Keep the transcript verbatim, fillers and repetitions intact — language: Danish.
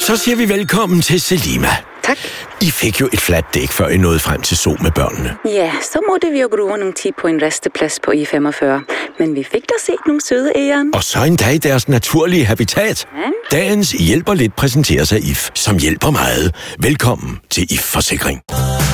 Så siger vi velkommen til Selima. Tak. I fik jo et fladt dæk, før I nåede frem til Zoo med børnene. Ja, så måtte vi jo bruge nogle tid på en resteplads på I femogfyrre. Men vi fik da set nogle søde æren. Og så endda i deres naturlige habitat. Ja. Dagens Hjælper Lidt præsenteres af I F, som hjælper meget. Velkommen til I F Forsikring.